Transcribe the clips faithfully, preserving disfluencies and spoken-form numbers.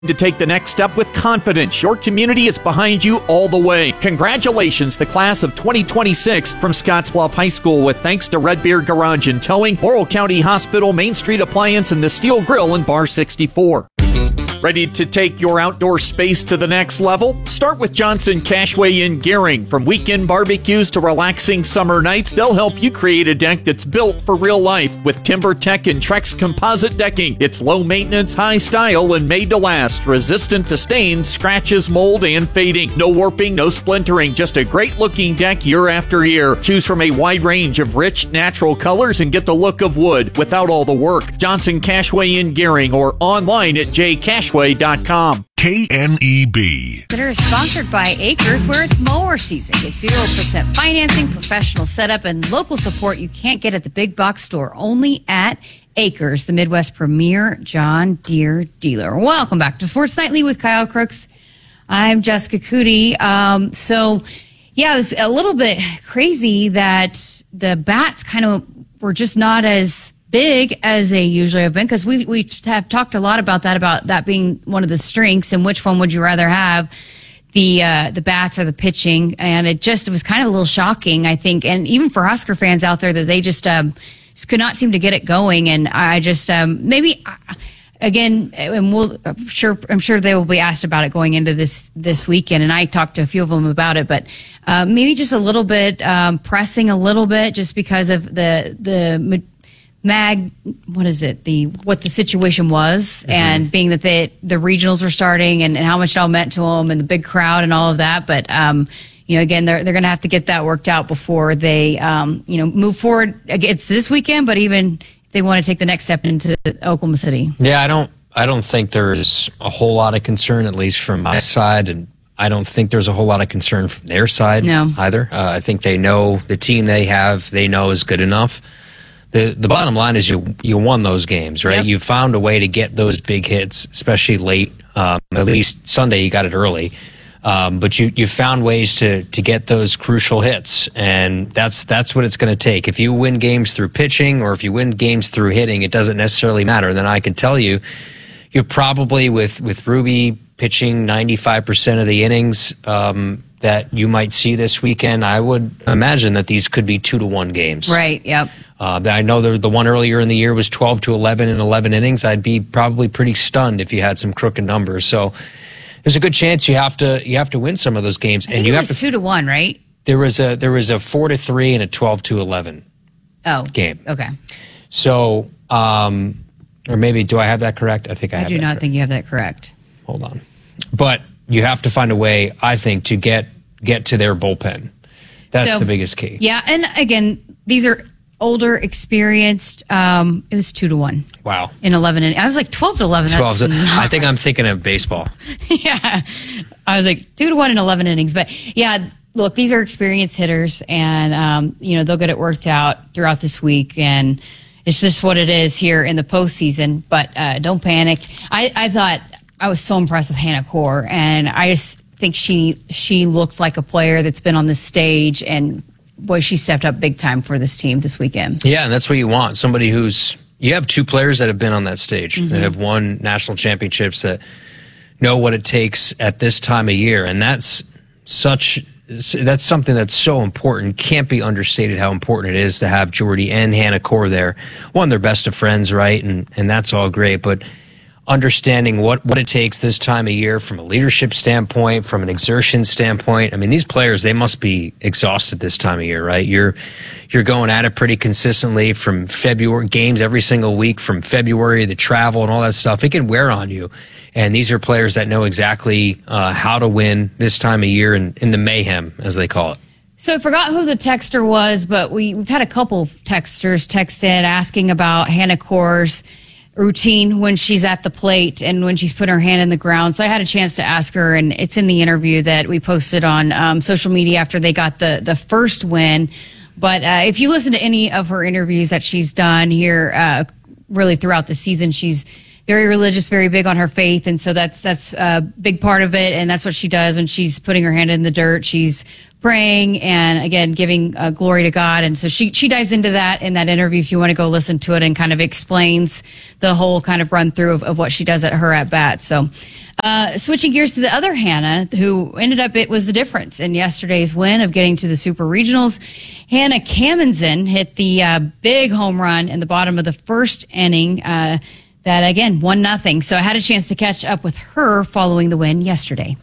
To take the next step with confidence. Your community is behind you all the way. Congratulations, the class of twenty twenty-six from Scottsbluff High School, with thanks to Red Beard Garage and Towing, Laurel County Hospital, Main Street Appliance, and the Steel Grill in Bar sixty-four. Ready to take your outdoor space to the next level? Start with Johnson Cashway in Gehring. From weekend barbecues to relaxing summer nights, they'll help you create a deck that's built for real life. With TimberTech and Trex composite decking, it's low maintenance, high style, and made to last. Resistant to stains, scratches, mold, and fading. No warping, no splintering, just a great looking deck year after year. Choose from a wide range of rich, natural colors and get the look of wood without all the work. Johnson Cashway in Gehring, or online at j cashway dot com. K N E B. That are sponsored by Acres, where it's mower season. Get zero percent financing, professional setup, and local support you can't get at the big box store. Only at Acres, the Midwest premier John Deere dealer. Welcome back to Sports Nightly with Kyle Crooks. I'm Jessica Cootie. Um, so, yeah, it was a little bit crazy that the bats kind of were just not as big as they usually have been, because we we have talked a lot about that, about that being one of the strengths, and which one would you rather have, the uh, the bats or the pitching. And it just it was kind of a little shocking, I think, and even for Husker fans out there, that they just um, just could not seem to get it going. And I just um, maybe again, and we'll I'm sure I'm sure they will be asked about it going into this this weekend. And I talked to a few of them about it, but uh, maybe just a little bit um, pressing a little bit, just because of the the. Mag, what is it? The what the situation was, mm-hmm. and being that they, the regionals were starting, and, and how much it all meant to them, and the big crowd and all of that. But um, you know, again, they're they're going to have to get that worked out before they um, you know move forward. It's this weekend, but even if they want to take the next step into Oklahoma City. Yeah, I don't I don't think there's a whole lot of concern, at least from my side, and I don't think there's a whole lot of concern from their side no. either. Uh, I think they know the team they have, they know is good enough. The the bottom line is you you won those games, right? Yep. You found a way to get those big hits, especially late. Um, at least Sunday you got it early, um, but you you found ways to to get those crucial hits, and that's that's what it's going to take. If you win games through pitching, or if you win games through hitting, it doesn't necessarily matter. And then I can tell you, you're probably with with Ruby pitching ninety-five percent of the innings um, that you might see this weekend. I would imagine that these could be two to one games. Right. Yep. Uh, I know the, the one earlier in the year was twelve to eleven in eleven innings. I'd be probably pretty stunned if you had some crooked numbers. So there's a good chance you have to you have to win some of those games. I and think you it have was to, two to one, right? There was a there was a four to three and a twelve to eleven. Oh, game. Okay. So, um, or maybe do I have that correct? I think I, I have do that not correct. think you have that correct. Hold on, but you have to find a way, I think, to get get to their bullpen. That's so, the biggest key. Yeah, and again, these are older, experienced. Um, it was two to one. Wow. In eleven, and I was like twelve to eleven. Twelve. That's I think I'm thinking of baseball. Yeah, I was like two to one in eleven innings. But yeah, look, these are experienced hitters, and um, you know they'll get it worked out throughout this week, and it's just what it is here in the postseason. But uh, don't panic. I, I thought I was so impressed with Hannah Core, and I just think she she looked like a player that's been on this stage, and boy, she stepped up big time for this team this weekend. Yeah, and that's what you want. Somebody who's, you have two players that have been on that stage, mm-hmm. that have won national championships, that know what it takes at this time of year. And that's such, that's something that's so important. Can't be understated how important it is to have Jordy and Hannah Core there. One, they're best of friends, right? And, and that's all great. But understanding what, what it takes this time of year from a leadership standpoint, from an exertion standpoint. I mean, these players, they must be exhausted this time of year, right? You're you're going at it pretty consistently from February, games every single week from February, the travel and all that stuff. It can wear on you. And these are players that know exactly uh, how to win this time of year and in the mayhem, as they call it. So I forgot who the texter was, but we, we've had a couple texters text in asking about Hannah Core's routine when she's at the plate and when she's putting her hand in the ground. So I had a chance to ask her, and it's in the interview that we posted on um, social media after they got the, the first win. But uh, if you listen to any of her interviews that she's done here uh, really throughout the season, she's very religious, very big on her faith. And so that's that's a big part of it. And that's what she does when she's putting her hand in the dirt. She's praying and again giving uh, glory to God. And so she she dives into that in that interview if you want to go listen to it, and kind of explains the whole kind of run through of, of what she does at her at bat. So uh, switching gears to the other Hannah, who ended up, it was the difference in yesterday's win of getting to the Super Regionals. Hannah Kamenzen hit the uh, big home run in the bottom of the first inning. Uh, that again won nothing. So I had a chance to catch up with her following the win yesterday.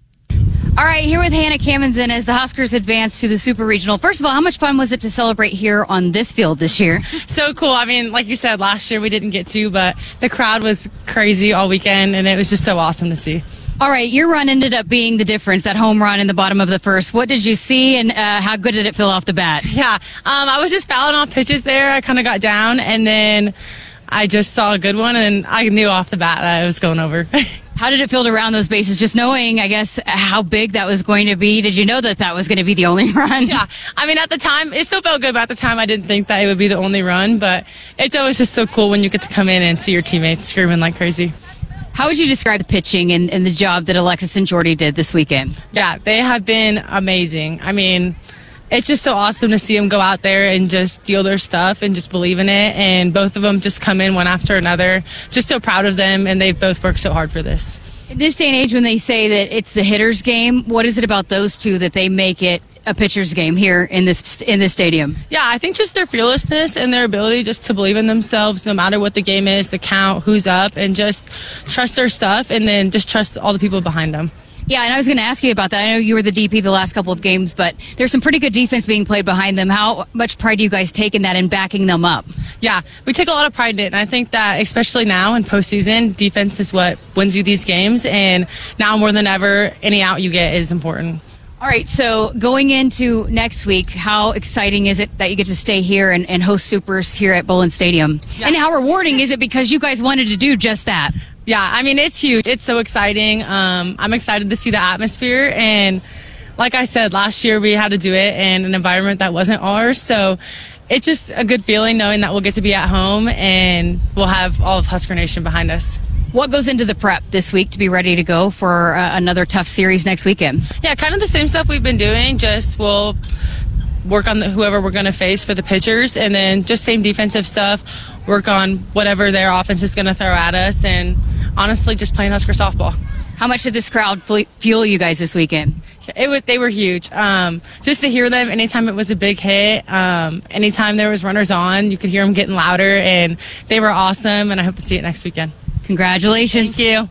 All right, here with Hannah Kamenzen as the Huskers advance to the Super Regional. First of all, how much fun was it to celebrate here on this field this year? So cool. I mean, like you said, last year we didn't get to, but the crowd was crazy all weekend, and it was just so awesome to see. All right, your run ended up being the difference, that home run in the bottom of the first. What did you see, and uh, how good did it feel off the bat? Yeah, um, I was just fouling off pitches there. I kind of got down, and then I just saw a good one, and I knew off the bat that I was going over. How did it feel to round those bases, just knowing, I guess, how big that was going to be? Did you know that that was going to be the only run? Yeah. I mean, at the time, it still felt good, but at the time, I didn't think that it would be the only run. But it's always just so cool when you get to come in and see your teammates screaming like crazy. How would you describe the pitching and, and the job that Alexis and Jordy did this weekend? Yeah, they have been amazing. I mean, it's just so awesome to see them go out there and just deal their stuff and just believe in it. And both of them just come in one after another. Just so proud of them, and they've both worked so hard for this. In this day and age, when they say that it's the hitter's game, what is it about those two that they make it a pitcher's game here in this in this stadium? Yeah, I think just their fearlessness and their ability just to believe in themselves no matter what the game is, the count, who's up, and just trust their stuff, and then just trust all the people behind them. Yeah, and I was going to ask you about that. I know you were the D P the last couple of games, but there's some pretty good defense being played behind them. How much pride do you guys take in that and backing them up? Yeah, we take a lot of pride in it, and I think that especially now in postseason, defense is what wins you these games, and now more than ever, any out you get is important. All right, so going into next week, how exciting is it that you get to stay here and, and host Supers here at Bullen Stadium? Yeah. And how rewarding is it because you guys wanted to do just that? Yeah, I mean, it's huge. It's so exciting. Um, I'm excited to see the atmosphere. And like I said, last year we had to do it in an environment that wasn't ours. So it's just a good feeling knowing that we'll get to be at home and we'll have all of Husker Nation behind us. What goes into the prep this week to be ready to go for uh, another tough series next weekend? Yeah, kind of the same stuff we've been doing. Just we'll work on the, whoever we're going to face for the pitchers, and then just same defensive stuff, work on whatever their offense is going to throw at us, and honestly just playing Husker softball. How much did this crowd fuel you guys this weekend? It was, they were huge. Um, just to hear them anytime it was a big hit, um, anytime there was runners on, you could hear them getting louder, and they were awesome, and I hope to see it next weekend. Congratulations. Thank you.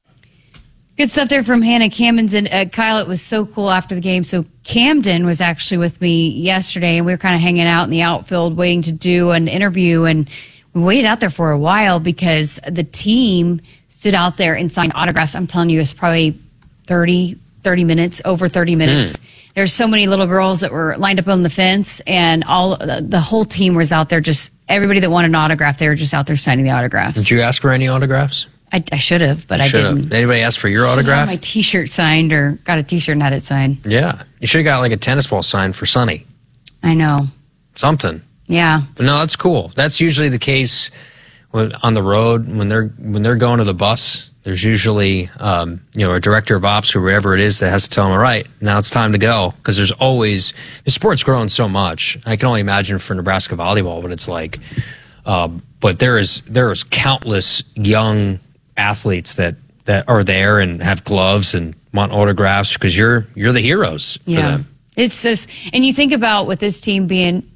Good stuff there from Hannah Kamenzen. Uh, Kyle, it was so cool after the game. So Camden was actually with me yesterday, and we were kind of hanging out in the outfield waiting to do an interview, and we waited out there for a while because the team stood out there and signed autographs. I'm telling you, it's probably thirty, thirty minutes, over thirty minutes. Mm. There's so many little girls that were lined up on the fence, and all the whole team was out there. Just everybody that wanted an autograph, they were just out there signing the autographs. Did you ask for any autographs? I, I should have, but you I should've. didn't. Did anybody ask for your autograph? I had my T-shirt signed, or got a T-shirt and had it signed. Yeah, you should have got like a tennis ball signed for Sonny. I know. Something. Yeah. But no, that's cool. That's usually the case when, on the road when they're when they're going to the bus. There's usually um, you know a director of ops or whatever it is that has to tell them, all right, now it's time to go, because there's always the sport's growing so much. I can only imagine for Nebraska volleyball what it's like. Um, but there is there is countless young athletes that, that are there and have gloves and want autographs because you're you're the heroes for yeah. them. It's just, and you think about with this team being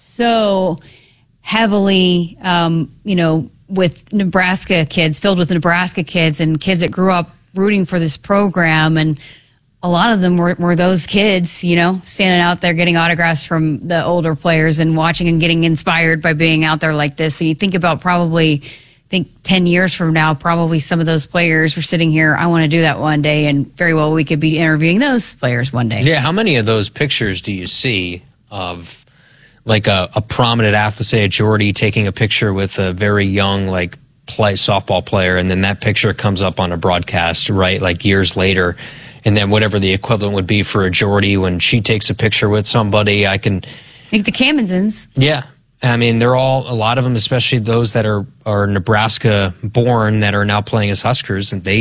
so heavily, um, you know, with Nebraska kids, filled with Nebraska kids and kids that grew up rooting for this program, and a lot of them were, were those kids, you know, standing out there getting autographs from the older players and watching and getting inspired by being out there like this. So you think about probably, I think ten years from now, probably some of those players were sitting here, I want to do that one day, and very well we could be interviewing those players one day. Yeah, how many of those pictures do you see of like a, a prominent athlete, say a Jordy, taking a picture with a very young like play softball player, and then that picture comes up on a broadcast, right, like years later, and then whatever the equivalent would be for a Jordy when she takes a picture with somebody, I can... Like the Kamenzens. Yeah. I mean, they're all, a lot of them, especially those that are, are Nebraska born that are now playing as Huskers, and they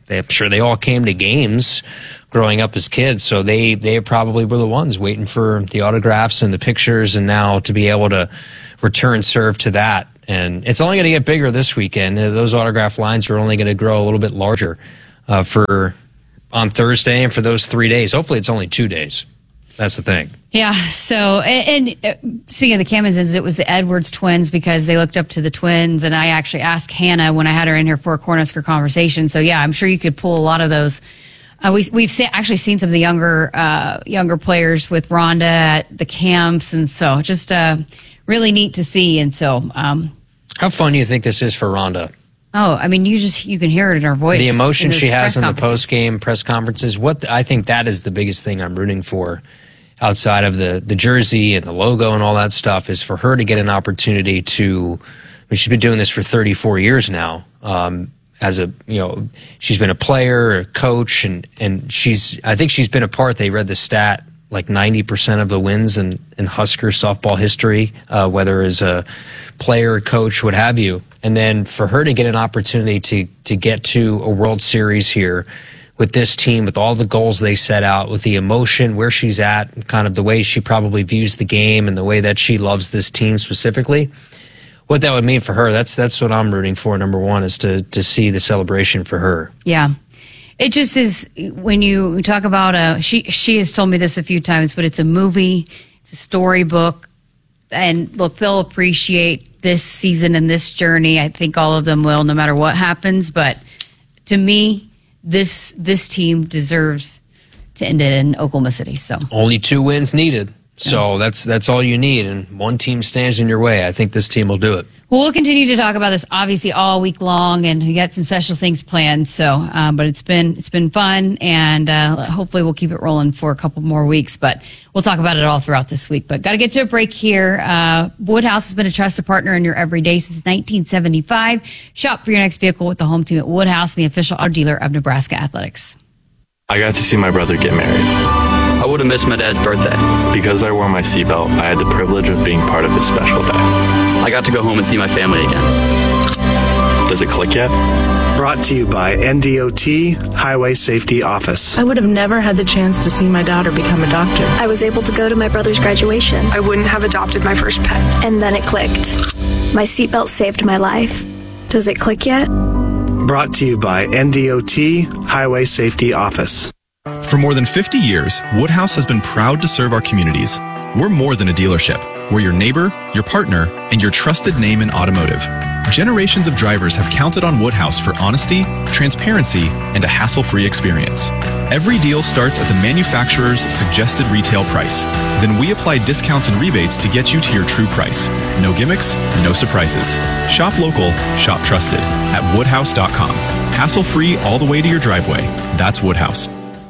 they, I'm sure they all came to games growing up as kids, so they they probably were the ones waiting for the autographs and the pictures, and now to be able to return serve to that. And it's only going to get bigger this weekend. Those autograph lines are only going to grow a little bit larger uh, for on Thursday and for those three days. Hopefully it's only two days. That's the thing. Yeah. So, and, and uh, speaking of the Camensons, it was the Edwards twins because they looked up to the twins. And I actually asked Hannah when I had her in here for a Cornhusker conversation. So, yeah, I'm sure you could pull a lot of those. Uh, we, we've se- actually seen some of the younger uh, younger players with Rhonda at the camps. And so just uh, really neat to see. And so. Um, How fun do you think this is for Rhonda? Oh, I mean, you just you can hear it in her voice. The emotion she has in the post-game press conferences. What I think that is the biggest thing I'm rooting for outside of the, the jersey and the logo and all that stuff is for her to get an opportunity to, I mean, she's been doing this for thirty-four years now. Um, as a, you know, she's been a player, a coach, and, and she's, I think she's been a part, they read the stat, like ninety percent of the wins in, in Husker softball history, uh, whether as a player, coach, what have you. And then for her to get an opportunity to, to get to a World Series here with this team, with all the goals they set out, with the emotion, where she's at, kind of the way she probably views the game and the way that she loves this team specifically, what that would mean for her, that's that's what I'm rooting for, number one, is to, to see the celebration for her. Yeah. It just is, when you talk about a, she, she has told me this a few times, but it's a movie, it's a storybook, and look, they'll appreciate this season and this journey. I think all of them will, no matter what happens. But to me, this this team deserves to end it in Oklahoma City. So only two wins needed. So yeah. that's that's all you need, and one team stands in your way. I think this team will do it. Well, we'll continue to talk about this obviously all week long, and we got some special things planned. So, um, but it's been it's been fun, and uh, hopefully we'll keep it rolling for a couple more weeks. But we'll talk about it all throughout this week. But got to get to a break here. Uh, Woodhouse has been a trusted partner in your everyday since nineteen seventy-five. Shop for your next vehicle with the home team at Woodhouse, the official auto dealer of Nebraska Athletics. I got to see my brother get married. I would have missed my dad's birthday. Because I wore my seatbelt, I had the privilege of being part of his special day. I got to go home and see my family again. Does it click yet? Brought to you by N D O T Highway Safety Office. I would have never had the chance to see my daughter become a doctor. I was able to go to my brother's graduation. I wouldn't have adopted my first pet. And then it clicked. My seatbelt saved my life. Does it click yet? Brought to you by N D O T Highway Safety Office. For more than fifty years, Woodhouse has been proud to serve our communities. We're more than a dealership. We're your neighbor, your partner, and your trusted name in automotive. Generations of drivers have counted on Woodhouse for honesty, transparency, and a hassle-free experience. Every deal starts at the manufacturer's suggested retail price. Then we apply discounts and rebates to get you to your true price. No gimmicks, no surprises. Shop local, shop trusted at woodhouse dot com. Hassle-free all the way to your driveway. That's Woodhouse.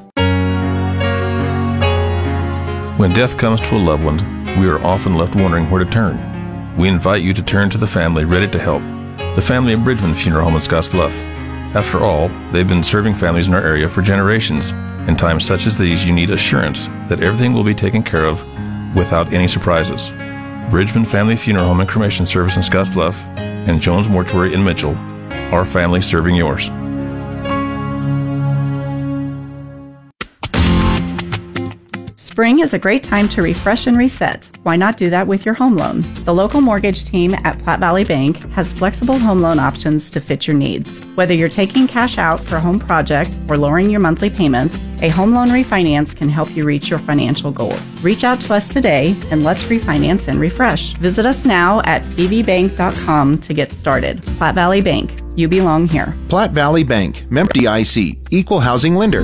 When death comes to a loved one, we are often left wondering where to turn. We invite you to turn to the family ready to help, the family of Bridgman Funeral Home in Scottsbluff. After all, they've been serving families in our area for generations. In times such as these, you need assurance that everything will be taken care of without any surprises. Bridgman Family Funeral Home and Cremation Service in Scottsbluff and Jones Mortuary in Mitchell, our family serving yours. Spring is a great time to refresh and reset. Why not do that with your home loan? The local mortgage team at Platte Valley Bank has flexible home loan options to fit your needs. Whether you're taking cash out for a home project or lowering your monthly payments, a home loan refinance can help you reach your financial goals. Reach out to us today and let's refinance and refresh. Visit us now at p v bank dot com to get started. Platte Valley Bank. You belong here. Platte Valley Bank. Member D I C. Equal housing lender.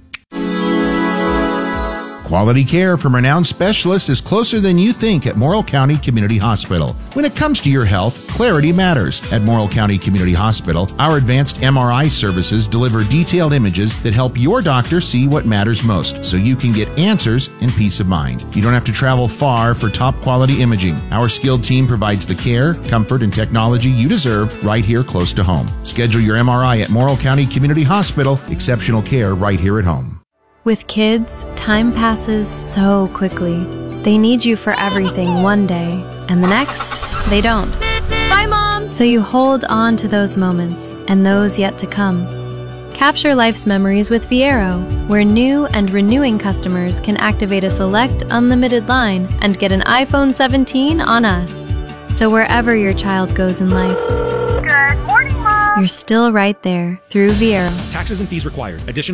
Quality care from renowned specialists is closer than you think at Morrill County Community Hospital. When it comes to your health, clarity matters. At Morrill County Community Hospital, our advanced M R I services deliver detailed images that help your doctor see what matters most, so you can get answers and peace of mind. You don't have to travel far for top quality imaging. Our skilled team provides the care, comfort, and technology you deserve right here close to home. Schedule your M R I at Morrill County Community Hospital. Exceptional care right here at home. With kids, time passes so quickly. They need you for everything one day, and the next, they don't. Bye, Mom! So you hold on to those moments, and those yet to come. Capture life's memories with Viero, where new and renewing customers can activate a select unlimited line and get an iPhone seventeen on us. So wherever your child goes in life, Good morning, Mom. you're still right there through Viero. Taxes and fees required. Additional